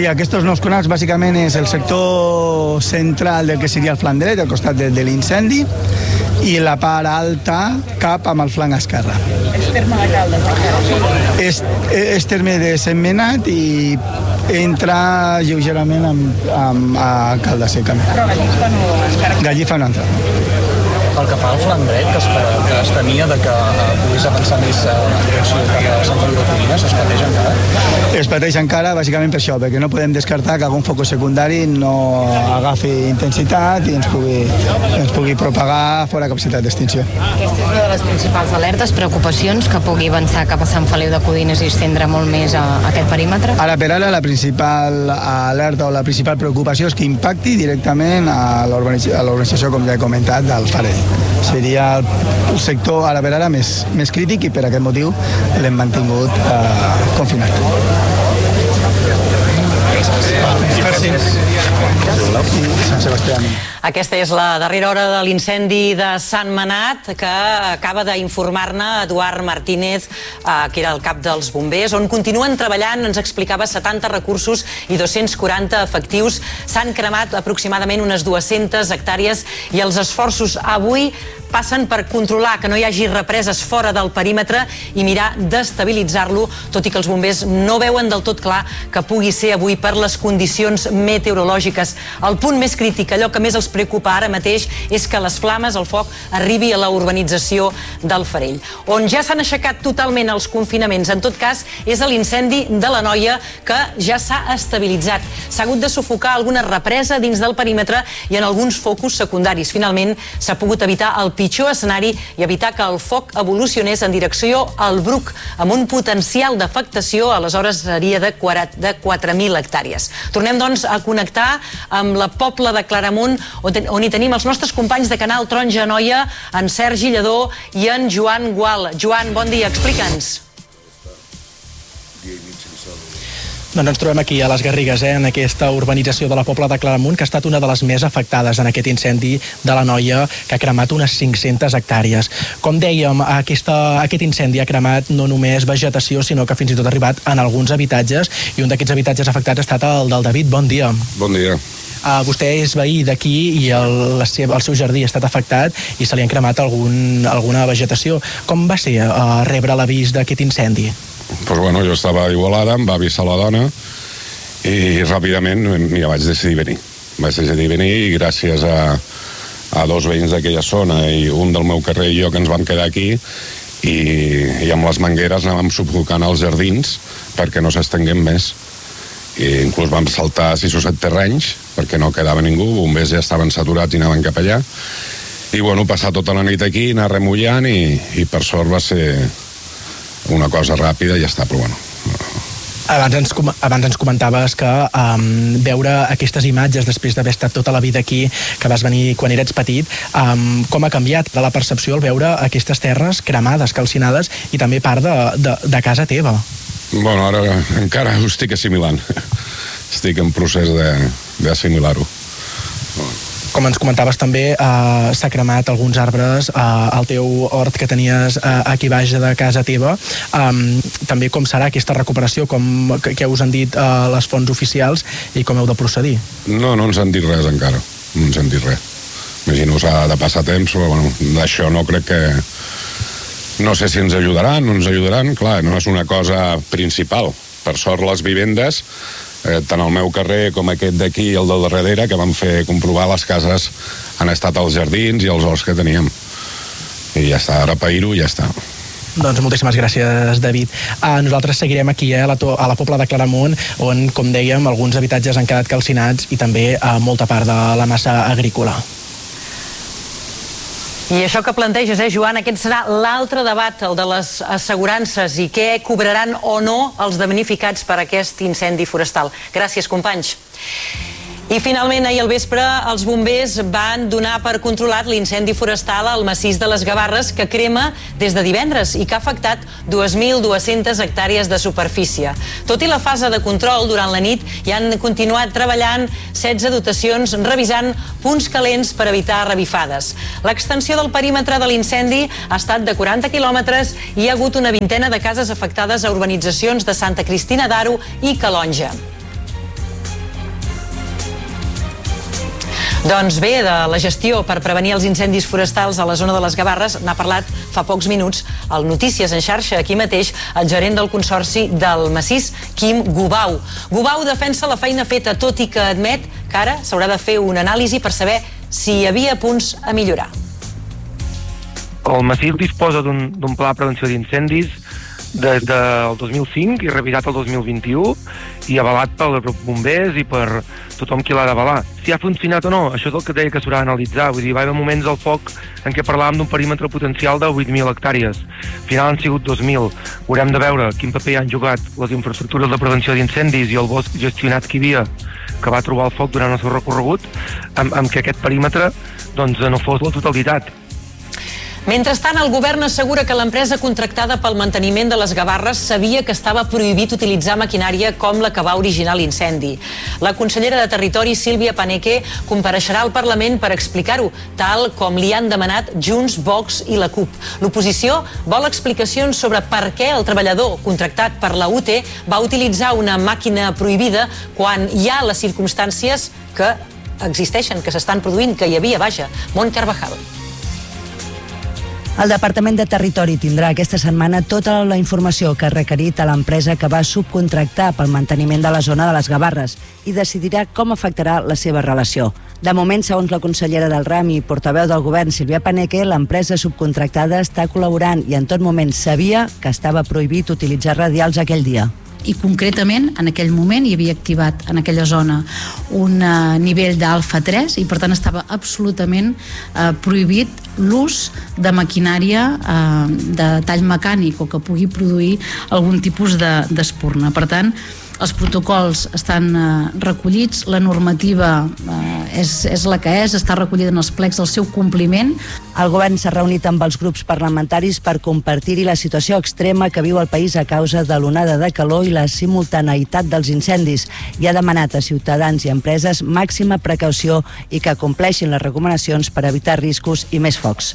Sí, aquests nous conats bàsicament és el sector central del que seria el flanc dret, al costat de l'incendi, i la part alta cap amb el flanc esquerre. És terme de Caldes? És terme de Sentmenat i entra lleugerament a Caldes secament. Però Gallifa no encara... Gallifa no entra. Pel que fa al flanc dret, que es temia de que pogués avançar més en direcció cap a Sant Feliu de Codines, es pateix encara? Es pateix encara bàsicament per això, perquè no podem descartar que algun focus secundari no agafi intensitat i ens pugui propagar fora capacitat d'extinció. Aquesta és una de les principals alertes, preocupacions, que pugui avançar cap a Sant Feliu de Codines i estendre molt més a aquest perímetre? Ara per ara la principal alerta o la principal preocupació és que impacti directament a l'organització, com ja he comentat, del Farell. Seria el sector ara per ara més crític i per aquest motiu l'hem mantingut confinat. Aquesta és la darrera hora de l'incendi de Sentmenat, que acaba d'informar-ne Eduard Martínez, que era el cap dels bombers, on continuen treballant, ens explicava, 70 recursos i 240 efectius. S'han cremat aproximadament unes 200 hectàrees i els esforços avui passen per controlar que no hi hagi represes fora del perímetre i mirar d'estabilitzar-lo, tot i que els bombers no veuen del tot clar que pugui ser avui per les condicions meteorològiques. El punt més crític, allò que més els preocupa ara mateix, és que les flames, el foc, arribi a la urbanització del Farell. On ja s'han aixecat totalment els confinaments, en tot cas, és a l'incendi de la Noia, que ja s'ha estabilitzat. S'ha hagut de sufocar alguna represa dins del perímetre i en alguns focus secundaris. Finalment, s'ha pogut evitar el pitjor escenari i evitar que el foc evolucionés en direcció al Bruc, amb un potencial d'afectació, aleshores seria de 4.000 hectàrees. Tornem, doncs, a connectar amb la Pobla de Claramunt, on hi tenim els nostres companys de Canal Taronja Noia, en Sergi Lledó i en Joan Gual. Joan, bon dia, explica'ns. Doncs ens trobem aquí a les Garrigues, en aquesta urbanització de la Pobla de Claramunt, que ha estat una de les més afectades en aquest incendi de la Noia, que ha cremat unes 500 hectàrees. Com dèiem, aquest incendi ha cremat no només vegetació, sinó que fins i tot ha arribat en alguns habitatges, i un d'aquests habitatges afectats ha estat el del David. Bon dia. Bon dia. Vostè és veí d'aquí i el seu jardí ha estat afectat i se li han cremat alguna vegetació. Com va ser rebre l'avís d'aquest incendi? Pues bueno, jo estava a Igualada, em va avisar la dona i ràpidament vaig decidir venir. Vaig decidir venir i gràcies a dos veïns d'aquella zona i un del meu carrer i jo, que ens vam quedar aquí, i amb les mangueres anàvem sufocant els jardins perquè no s'estenguem més. I inclús vam saltar 6 o 7 terrenys perquè no quedava ningú, bombers ja estaven saturats i anaven cap allà. I bueno, passar tota la nit aquí, anar remullant i per sort va ser una cosa ràpida i ja està, però bueno. Abans ens comentaves que veure aquestes imatges després d'haver estat tota la vida aquí, que vas venir quan eres petit, com ha canviat la percepció al veure aquestes terres cremades, calcinades, i també part de casa teva? Bueno, ara encara ho estic assimilant. Estic en procés d'assimilar-ho. Com ens comentaves també, s'ha cremat alguns arbres al teu hort que tenies aquí baix de casa teva. També com serà aquesta recuperació, què us han dit les fonts oficials i com heu de procedir? No ens han dit res encara, no ens han dit res. Imagino que s'ha de passar temps, però bueno, d'això no crec que... No sé si ens ajudaran, no ens ajudaran, clar, no és una cosa principal. Per sort les vivendes, tant el meu carrer com aquest d'aquí i el del darrere, que vam fer comprovar les cases, han estat als jardins i als horts que teníem. I ja està, ara pair-ho i ja està. Doncs moltíssimes gràcies, David. Nosaltres seguirem aquí a la Pobla de Claramunt, on, com dèiem, alguns habitatges han quedat calcinats i també molta part de la massa agrícola. I això que planteges, Joan, aquest serà l'altre debat, el de les assegurances i què cobraran o no els damnificats per aquest incendi forestal. Gràcies, companys. I finalment, ahir al vespre, els bombers van donar per controlat l'incendi forestal al massís de les Gavarres, que crema des de divendres i que ha afectat 2.200 hectàrees de superfície. Tot i la fase de control, durant la nit hi han continuat treballant 16 dotacions revisant punts calents per evitar revifades. L'extensió del perímetre de l'incendi ha estat de 40 quilòmetres i hi ha hagut una vintena de cases afectades a urbanitzacions de Santa Cristina d'Aro i Calonja. Doncs bé, de la gestió per prevenir els incendis forestals a la zona de les Gavarres n'ha parlat fa pocs minuts al Notícies en xarxa, aquí mateix, el gerent del Consorci del Massís, Quim Gubau. Gubau defensa la feina feta, tot i que admet que ara s'haurà de fer una anàlisi per saber si hi havia punts a millorar. El Massís disposa d'un pla de prevenció d'incendis des del 2005 i revisat el 2021 i avalat per bombers i per tothom qui l'ha d'avalar. Si ha funcionat o no, això és el que deia que s'haurà d'analitzar. Vull dir, va haver moments al foc en què parlàvem d'un perímetre potencial de 8.000 hectàrees. Al final han sigut 2.000. Haurem de veure quin paper han jugat les infraestructures de prevenció d'incendis i el bosc gestionat que hi havia, que va trobar el foc durant el seu recorregut, amb que aquest perímetre doncs, no fos la totalitat. Mentrestant, el govern assegura que l'empresa contractada pel manteniment de les Gavarres sabia que estava prohibit utilitzar maquinària com la que va originar l'incendi. La consellera de Territori, Sílvia Paneque, compareixerà al Parlament per explicar-ho, tal com li han demanat Junts, Vox i la CUP. L'oposició vol explicacions sobre per què el treballador contractat per la UT va utilitzar una màquina prohibida quan hi ha les circumstàncies que existeixen, que s'estan produint, que hi havia, vaja. Mont Carvajal. El Departament de Territori tindrà aquesta setmana tota la informació que ha requerit a l'empresa que va subcontractar pel manteniment de la zona de les Gavarres i decidirà com afectarà la seva relació. De moment, segons la consellera del RAM i portaveu del govern, Sílvia Paneque, l'empresa subcontractada està col·laborant i en tot moment sabia que estava prohibit utilitzar radials aquell dia. I concretament en aquell moment hi havia activat en aquella zona un nivell d'alfa 3 i per tant estava absolutament prohibit l'ús de maquinària de tall mecànic o que pugui produir algun tipus d'espurna. Per tant, els protocols estan recollits, la normativa és la que és, està recollida en els plecs del seu compliment. El govern s'ha reunit amb els grups parlamentaris per compartir-hi la situació extrema que viu el país a causa de l'onada de calor i la simultaneïtat dels incendis i ha demanat a ciutadans i empreses màxima precaució i que compleixin les recomanacions per evitar riscos i més focs.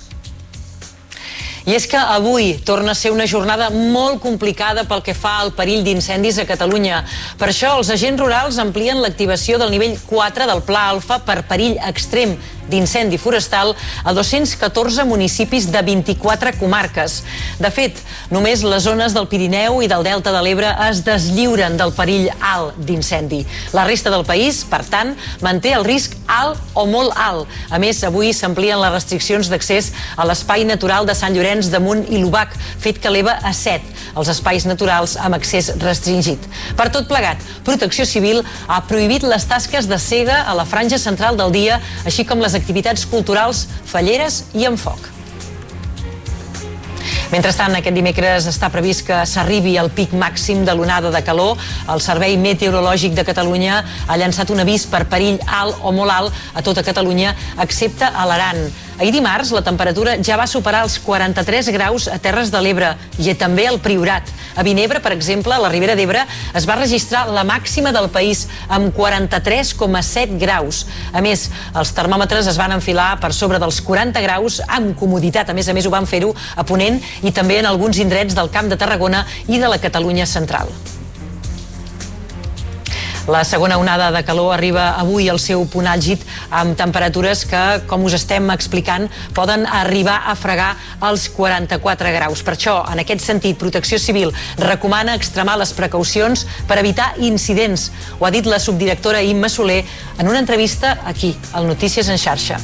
I és que avui torna a ser una jornada molt complicada pel que fa al perill d'incendis a Catalunya. Per això els agents rurals amplien l'activació del nivell 4 del Pla Alfa per perill extrem d'incendi forestal a 214 municipis de 24 comarques. De fet, només les zones del Pirineu i del Delta de l'Ebre es deslliuren del perill alt d'incendi. La resta del país, per tant, manté el risc alt o molt alt. A més, avui s'amplien les restriccions d'accés a l'espai natural de Sant Llorenç de Munt i l'Ubac, fet que eleva a 7 els espais naturals amb accés restringit. Per tot plegat, Protecció Civil ha prohibit les tasques de sega a la franja central del dia, així com les activitats culturals, falleres i amb foc. Mentrestant, aquest dimecres està previst que s'arribi al pic màxim de l'onada de calor. El Servei Meteorològic de Catalunya ha llançat un avís per perill alt o molt alt a tota Catalunya, excepte a l'Aran. Ahir dimarts la temperatura ja va superar els 43 graus a Terres de l'Ebre i també al Priorat. A Vinebre, per exemple, a la Ribera d'Ebre, es va registrar la màxima del país amb 43,7 graus. A més, els termòmetres es van enfilar per sobre dels 40 graus amb comoditat. A més, ho van fer-ho a Ponent i també en alguns indrets del Camp de Tarragona i de la Catalunya central. La segona onada de calor arriba avui al seu punt àlgid amb temperatures que, com us estem explicant, poden arribar a fregar els 44 graus. Per això, en aquest sentit, Protecció Civil recomana extremar les precaucions per evitar incidents. Ho ha dit la subdirectora Imma Soler en una entrevista aquí, al Notícies en xarxa.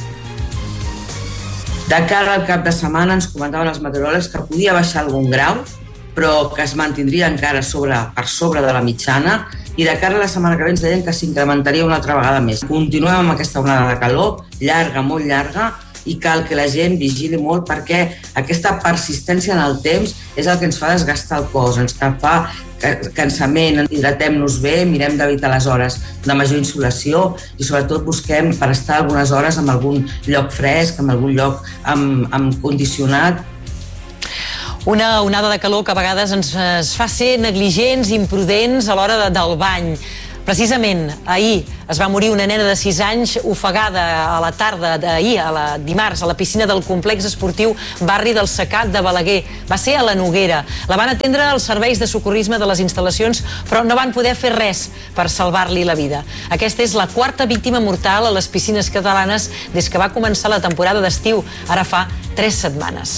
De cara al cap de setmana ens comentaven els meteoròlegs que podia baixar algun grau, però que es mantindria encara per sobre de la mitjana, i de cara a la setmana que ve ens deien que s'incrementaria una altra vegada més. Continuem amb aquesta onada de calor, llarga, molt llarga, i cal que la gent vigili molt perquè aquesta persistència en el temps és el que ens fa desgastar el cos, ens fa cansament, hidratem-nos bé, mirem d'evitar les hores de major insolació i sobretot busquem per estar algunes hores en algun lloc fresc, en algun lloc amb condicionat. Una onada de calor que a vegades ens fa ser negligents, imprudents a l'hora del bany. Precisament, ahir es va morir una nena de 6 anys ofegada a la tarda d'ahir, dimarts, a la piscina del complex esportiu Barri del Secà de Balaguer. Va ser a la Noguera. La van atendre els serveis de socorrisme de les instal·lacions, però no van poder fer res per salvar-li la vida. Aquesta és la 4a víctima mortal a les piscines catalanes des que va començar la temporada d'estiu, ara fa 3 setmanes.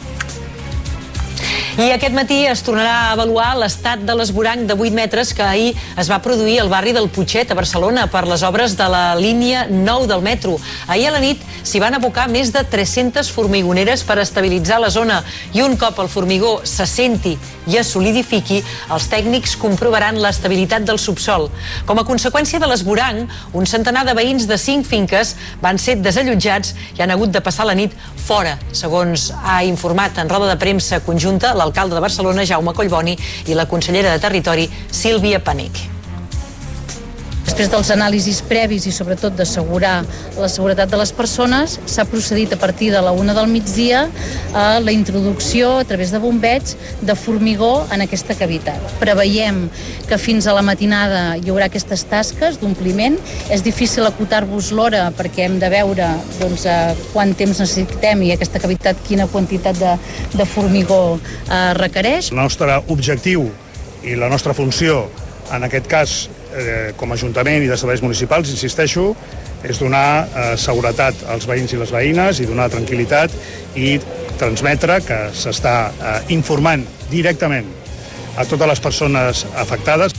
I aquest matí es tornarà a avaluar l'estat de l'esvoranc de 8 metres que ahir es va produir al barri del Putxet, a Barcelona, per les obres de la línia 9 del metro. Ahir a la nit s'hi van abocar més de 300 formigoneres per estabilitzar la zona i un cop el formigó s'assenti i es solidifiqui, els tècnics comprovaran l'estabilitat del subsol. Com a conseqüència de l'esvoranc, un centenar de veïns de 5 finques van ser desallotjats i han hagut de passar la nit fora, segons ha informat en roda de premsa conjunta l'alcalde de Barcelona, Jaume Collboni, i la consellera de Territori, Sílvia Panek. Després dels anàlisis previs i sobretot d'assegurar la seguretat de les persones, s'ha procedit a partir de la 1 del migdia a la introducció a través de bombeig de formigó en aquesta cavitat. Preveiem que fins a la matinada hi haurà aquestes tasques d'ompliment. És difícil acotar-vos l'hora perquè hem de veure quant temps necessitem i aquesta cavitat quina quantitat de formigó requereix. El nostre objectiu i la nostra funció, en aquest cas, com a Ajuntament i de serveis municipals, insisteixo, és donar seguretat als veïns i les veïnes i donar tranquil·litat i transmetre que s'està informant directament a totes les persones afectades.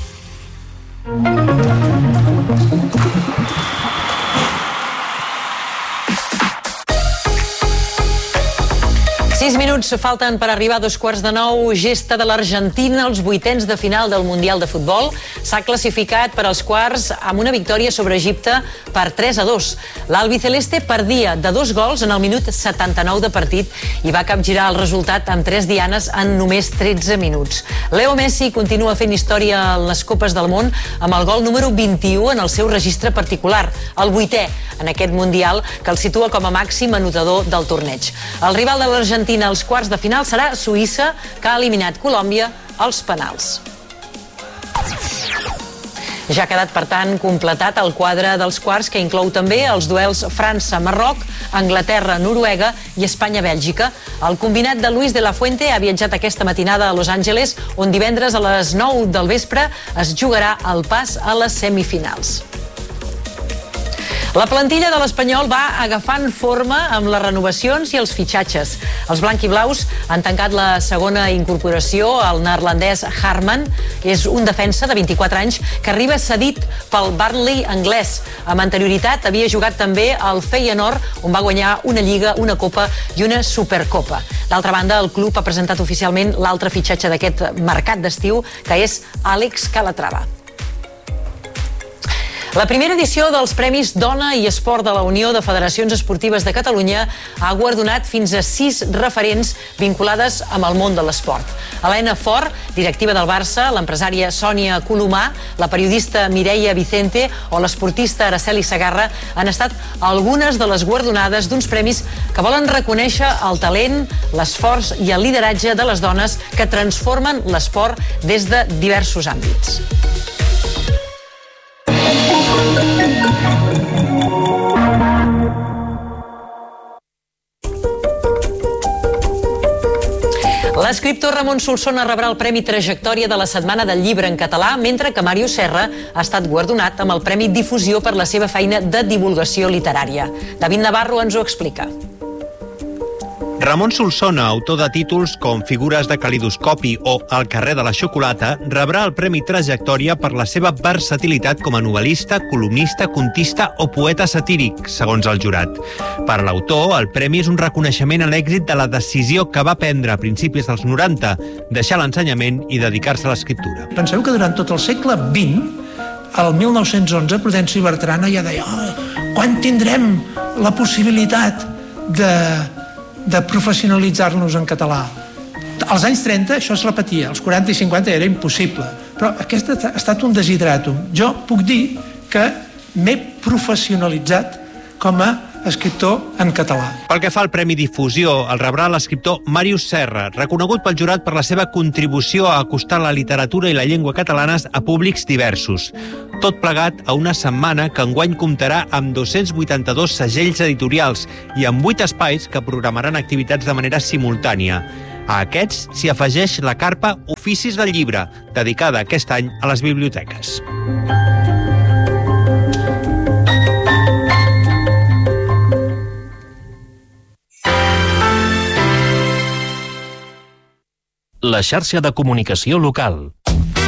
6 minuts falten per arribar a 8:45. Gesta de l'Argentina als 8ens de final del Mundial de Futbol. S'ha classificat per als quarts amb una victòria sobre Egipte per 3-2. L'albiceleste perdia de 2 gols en el minut 79 de partit i va capgirar el resultat amb 3 dianes en només 13 minuts. Leo Messi continua fent història en les Copes del Món amb el gol número 21 en el seu registre particular, el 8è en aquest Mundial, que el situa com a màxim anotador del torneig. El rival de l'Argentina als quarts de final serà Suïssa, que ha eliminat Colòmbia als penals. Ja ha quedat, per tant, completat el quadre dels quarts, que inclou també els duels França-Marroc, Anglaterra-Noruega i Espanya-Bèlgica. El combinat de Luis de la Fuente ha viatjat aquesta matinada a Los Angeles, on divendres a les 9 del vespre es jugarà el pas a les semifinals. La plantilla de l'Espanyol va agafant forma amb les renovacions i els fitxatges. Els blanquiblaus han tancat la segona incorporació, el neerlandès Harman. És un defensa de 24 anys que arriba cedit pel Burnley anglès. Amb anterioritat havia jugat també al Feyenoord, on va guanyar una Lliga, una Copa i una Supercopa. D'altra banda, el club ha presentat oficialment l'altre fitxatge d'aquest mercat d'estiu, que és Àlex Calatrava. La primera edició dels Premis Dona i Esport de la Unió de Federacions Esportives de Catalunya ha guardonat fins a 6 referents vinculades amb el món de l'esport. Helena Fort, directiva del Barça, l'empresària Sònia Colomà, la periodista Mireia Vicente o l'esportista Araceli Segarra han estat algunes de les guardonades d'uns premis que volen reconèixer el talent, l'esforç i el lideratge de les dones que transformen l'esport des de diversos àmbits. L'escriptor Ramon Solsona rebrà el Premi Trajectòria de la Setmana del Llibre en català, mentre que Màrius Serra ha estat guardonat amb el Premi Difusió per la seva feina de divulgació literària. David Navarro ens ho explica. Ramon Solsona, autor de títols com Figures de calidoscopi o El carrer de la xocolata, rebrà el Premi Trajectòria per la seva versatilitat com a novel·lista, columnista, contista o poeta satíric, segons el jurat. Per a l'autor, el premi és un reconeixement a l'èxit de la decisió que va prendre a principis dels 90, deixar l'ensenyament i dedicar-se a l'escriptura. Penseu que durant tot el segle XX, el 1911, Prudenci Bertrana ja deia quan tindrem la possibilitat de professionalitzar-nos en català. Als anys 30 això es repetia, als 40 i 50 era impossible, però aquest ha estat un desideratum. Jo puc dir que m'he professionalitzat com a escriptor en català. Pel que fa al Premi Difusió, el rebrà l'escriptor Màrius Serra, reconegut pel jurat per la seva contribució a acostar la literatura i la llengua catalanes a públics diversos. Tot plegat a una setmana que enguany comptarà amb 282 segells editorials i amb 8 espais que programaran activitats de manera simultània. A aquests s'hi afegeix la carpa Oficis del Llibre, dedicada aquest any a les biblioteques. La xarxa de comunicació local.